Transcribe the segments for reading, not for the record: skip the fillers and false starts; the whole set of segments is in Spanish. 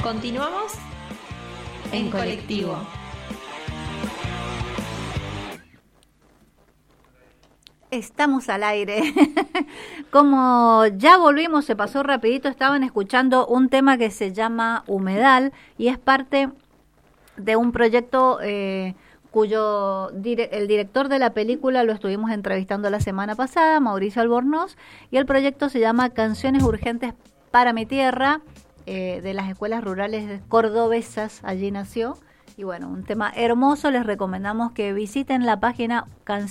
Continuamos en colectivo. Estamos al aire. Como ya volvimos, se pasó rapidito, estaban escuchando un tema que se llama Humedal y es parte de un proyecto cuyo el director de la película lo estuvimos entrevistando la semana pasada, Mauricio Albornoz, y el proyecto se llama Canciones Urgentes para mi Tierra, de las escuelas rurales cordobesas, allí nació. Y bueno, un tema hermoso, les recomendamos que visiten la página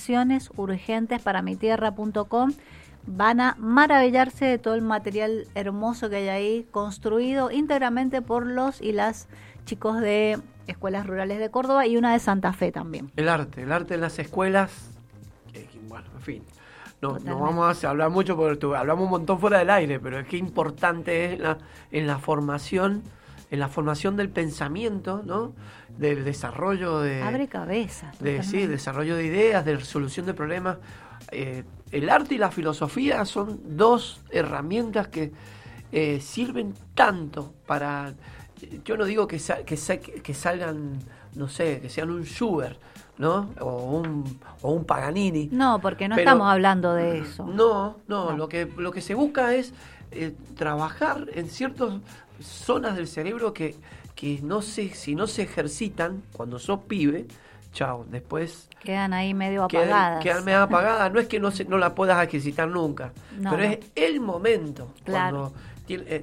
cancionesurgentesparamitierra.com. Van a maravillarse de todo el material hermoso que hay ahí, construido íntegramente por los y las chicos de escuelas rurales de Córdoba y una de Santa Fe también. El arte en las escuelas, bueno, en fin, no vamos a hablar mucho porque hablamos un montón fuera del aire, pero es que importante es en la formación del pensamiento, ¿no? Del desarrollo de... Abre cabeza. Sí, desarrollo de ideas, de resolución de problemas. El arte y la filosofía son dos herramientas que sirven tanto para... Yo no digo que salgan, no sé, que sean un Schubert, ¿no? O un Paganini. No, porque no estamos hablando de eso. No. Lo que se busca es trabajar en ciertas zonas del cerebro que no sé, si no se ejercitan cuando sos pibe, chao, después quedan ahí medio apagadas. Quedan medio apagadas. No es que no la puedas ejercitar nunca, pero es el momento. Claro. Cuando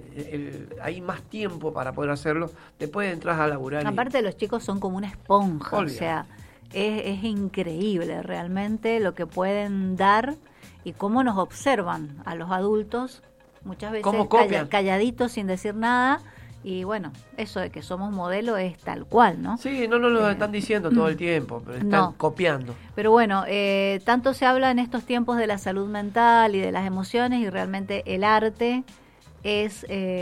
hay más tiempo para poder hacerlo, después entras a laburar. Aparte los chicos son como una esponja, Olvida. O sea, es increíble realmente lo que pueden dar y cómo nos observan a los adultos, muchas veces calladitos sin decir nada. Y bueno, eso de que somos modelo es tal cual, ¿no? Sí, no lo están diciendo todo el tiempo, pero están copiando. Pero bueno, tanto se habla en estos tiempos de la salud mental y de las emociones, y realmente el arte es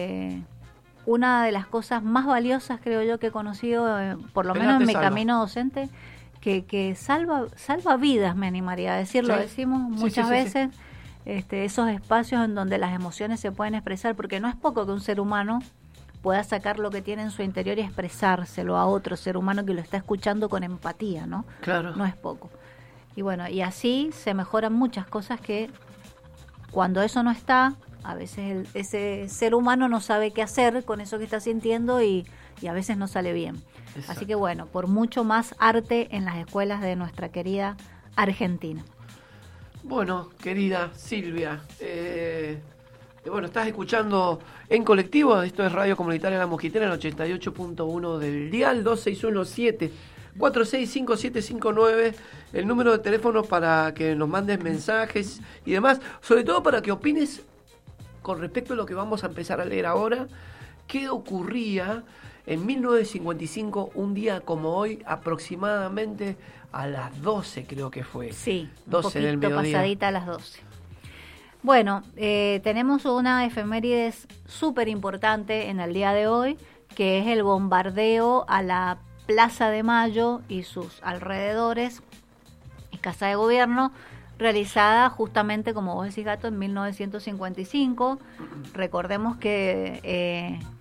una de las cosas más valiosas, creo yo, que he conocido, por lo menos en mi camino docente, que salva vidas, me animaría a decirlo. Sí. Decimos muchas veces. Esos espacios en donde las emociones se pueden expresar, porque no es poco que un ser humano pueda sacar lo que tiene en su interior y expresárselo a otro ser humano que lo está escuchando con empatía, ¿no? Claro. No es poco. Y bueno, y así se mejoran muchas cosas que cuando eso no está, a veces ese ser humano no sabe qué hacer con eso que está sintiendo y a veces no sale bien. Exacto. Así que bueno, por mucho más arte en las escuelas de nuestra querida Argentina. Bueno, querida Silvia, bueno, estás escuchando En Colectivo, esto es Radio Comunitaria La Mosquitera, en 88.1 del dial, 2617-465759, el número de teléfono para que nos mandes mensajes y demás, sobre todo para que opines con respecto a lo que vamos a empezar a leer ahora, qué ocurría en 1955, un día como hoy, aproximadamente a las 12 creo que fue. Sí, 12 del mediodía. Pasadita a las 12. Bueno, tenemos una efemérides súper importante en el día de hoy, que es el bombardeo a la Plaza de Mayo y sus alrededores, y Casa de Gobierno, realizada justamente, como vos decís, Gato, en 1955. Recordemos que